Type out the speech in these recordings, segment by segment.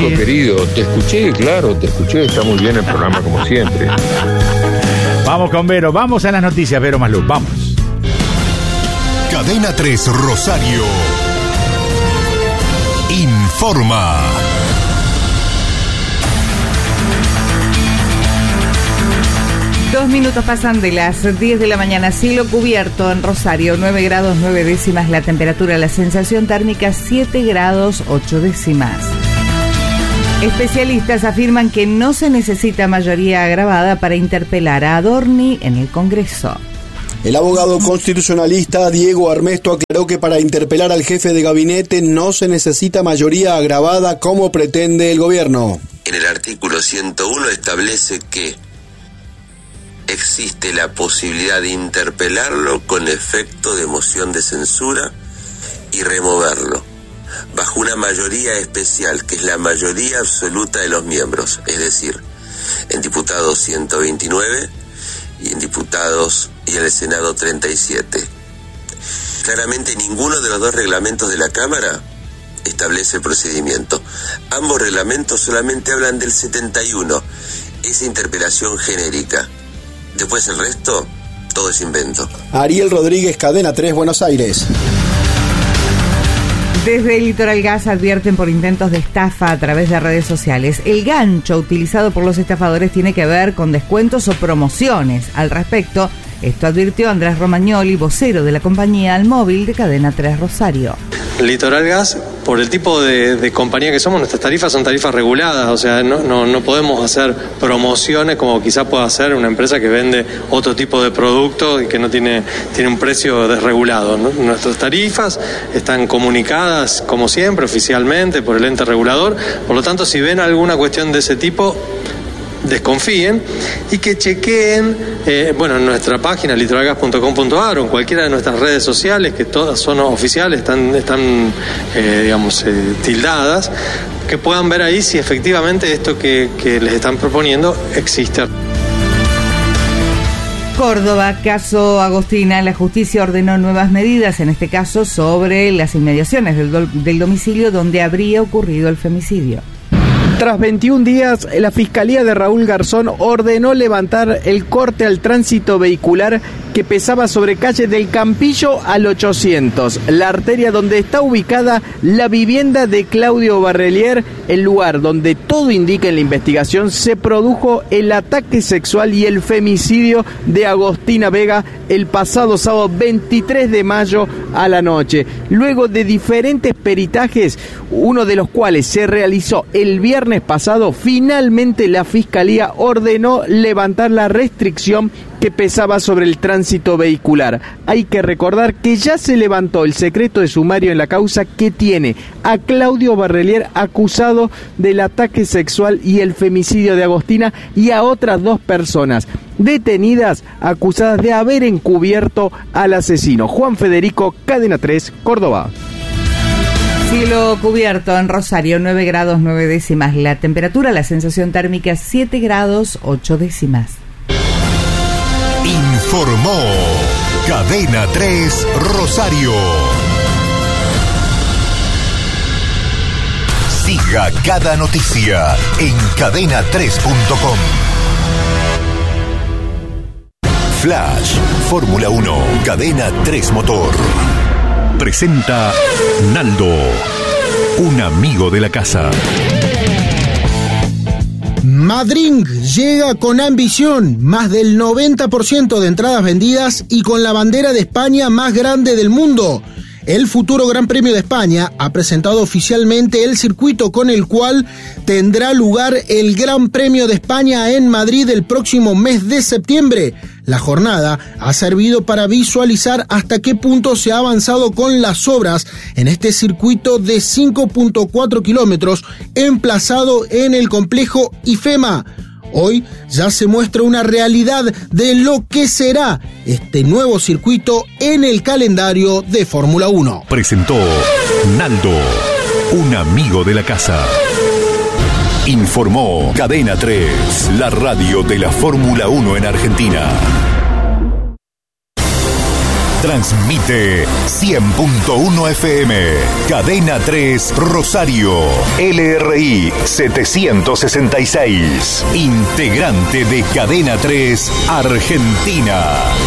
amigo querido, te escuché, está muy bien el programa como siempre. Vamos con Vero, vamos a las noticias, Vero Malú, vamos. Cadena 3 Rosario informa. Dos minutos pasan de las 10 de la mañana. Cielo cubierto en Rosario, 9 grados 9 décimas la temperatura, la sensación térmica 7 grados 8 décimas. Especialistas afirman que no se necesita mayoría agravada para interpelar a Adorni en el Congreso. El abogado constitucionalista Diego Armesto aclaró que para interpelar al jefe de gabinete no se necesita mayoría agravada como pretende el gobierno. En el artículo 101 establece que existe la posibilidad de interpelarlo con efecto de moción de censura y removerlo, bajo una mayoría especial, que es la mayoría absoluta de los miembros, es decir, en diputados 129 y en diputados y en el Senado 37. Claramente ninguno de los dos reglamentos de la Cámara establece el procedimiento. Ambos reglamentos solamente hablan del 71, esa interpelación genérica. Después el resto, todo es invento. Ariel Rodríguez, Cadena 3, Buenos Aires. Desde el Litoral Gas advierten por intentos de estafa a través de redes sociales. El gancho utilizado por los estafadores tiene que ver con descuentos o promociones. Al respecto, esto advirtió Andrés Romagnoli, vocero de la compañía Al Móvil de Cadena 3 Rosario. Litoral Gas, por el tipo de compañía que somos, nuestras tarifas son tarifas reguladas, o sea, no podemos hacer promociones como quizá pueda hacer una empresa que vende otro tipo de producto y que no tiene un precio desregulado, ¿no? Nuestras tarifas están comunicadas, como siempre, oficialmente por el ente regulador, por lo tanto, si ven alguna cuestión de ese tipo, desconfíen y que chequeen en nuestra página litoralgas.com.ar o en cualquiera de nuestras redes sociales, que todas son oficiales, están tildadas, que puedan ver ahí si efectivamente esto que les están proponiendo existe. Córdoba, caso Agostina. La justicia ordenó nuevas medidas, en este caso sobre las inmediaciones del domicilio donde habría ocurrido el femicidio. Tras 21 días, la Fiscalía de Raúl Garzón ordenó levantar el corte al tránsito vehicular que pesaba sobre calle del Campillo al 800, la arteria donde está ubicada la vivienda de Claudio Barrelier, el lugar donde todo indica en la investigación se produjo el ataque sexual y el femicidio de Agostina Vega el pasado sábado 23 de mayo a la noche. Luego de diferentes peritajes, uno de los cuales se realizó el viernes pasado, finalmente la Fiscalía ordenó levantar la restricción que pesaba sobre el tránsito vehicular. Hay que recordar que ya se levantó el secreto de sumario en la causa que tiene a Claudio Barrelier acusado del ataque sexual y el femicidio de Agostina y a otras 2 personas detenidas acusadas de haber encubierto al asesino. Juan Federico, Cadena 3, Córdoba. Cielo cubierto en Rosario, 9 grados 9 décimas la temperatura, la sensación térmica 7 grados 8 décimas. Informó Cadena 3 Rosario. Siga cada noticia en cadena3.com. Flash, Fórmula 1, Cadena 3 Motor. Presenta Naldo, un amigo de la casa. Madrid llega con ambición, más del 90% de entradas vendidas y con la bandera de España más grande del mundo. El futuro Gran Premio de España ha presentado oficialmente el circuito con el cual tendrá lugar el Gran Premio de España en Madrid el próximo mes de septiembre. La jornada ha servido para visualizar hasta qué punto se ha avanzado con las obras en este circuito de 5.4 kilómetros emplazado en el complejo IFEMA. Hoy ya se muestra una realidad de lo que será este nuevo circuito en el calendario de Fórmula 1. Presentó Naldo, un amigo de la casa. Informó Cadena 3, la radio de la Fórmula 1 en Argentina. Transmite 100.1 FM. Cadena 3 Rosario. LRI 766. Integrante de Cadena 3 Argentina.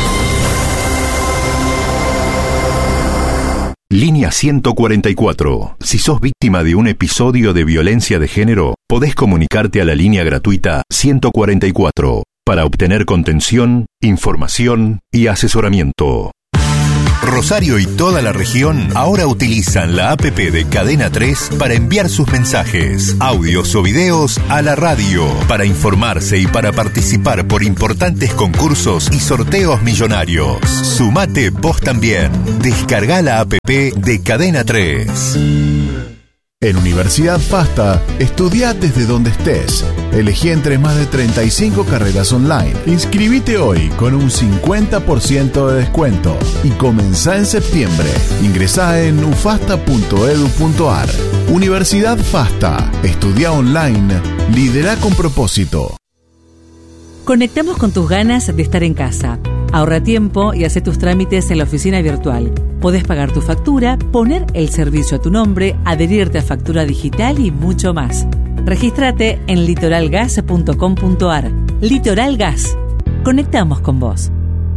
Línea 144. Si sos víctima de un episodio de violencia de género, podés comunicarte a la línea gratuita 144 para obtener contención, información y asesoramiento. Rosario y toda la región ahora utilizan la APP de Cadena 3 para enviar sus mensajes, audios o videos a la radio, para informarse y para participar por importantes concursos y sorteos millonarios. Sumate vos también. Descarga la APP de Cadena 3. En Universidad FASTA, estudia desde donde estés. Elegí entre más de 35 carreras online. Inscribite hoy con un 50% de descuento y comenzá en septiembre. Ingresá en ufasta.edu.ar. Universidad FASTA. Estudia online. Lidera con propósito. Conectamos con tus ganas de estar en casa. Ahorra tiempo y hace tus trámites en la oficina virtual. Podés pagar tu factura, poner el servicio a tu nombre, adherirte a factura digital y mucho más. Regístrate en litoralgas.com.ar. Litoral Gas. Conectamos con vos.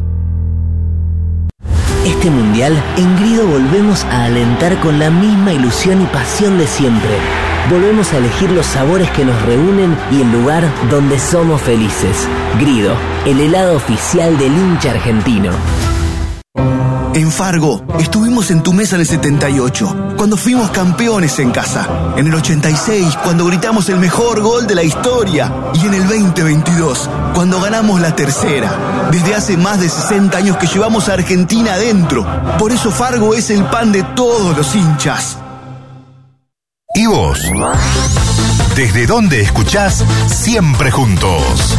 Este mundial, en Grido volvemos a alentar con la misma ilusión y pasión de siempre. Volvemos a elegir los sabores que nos reúnen y el lugar donde somos felices. Grido, el helado oficial del hincha argentino. En Fargo, estuvimos en tu mesa en el 78, cuando fuimos campeones en casa. En el 86, cuando gritamos el mejor gol de la historia. Y en el 2022, cuando ganamos la tercera. Desde hace más de 60 años que llevamos a Argentina adentro. Por eso Fargo es el pan de todos los hinchas. ¿Y vos? ¿Desde dónde escuchás Siempre Juntos?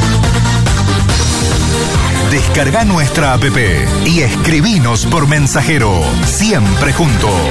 Descarga nuestra app y escribinos por mensajero. Siempre Juntos.